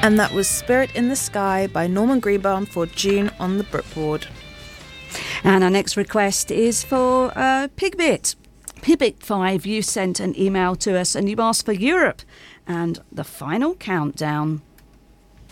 And that was Spirit in the Sky by Norman Greenbaum for June on the Bookboard. And our next request is for Pigbit. Pigbit5, you sent an email to us and you asked for Europe and the Final Countdown.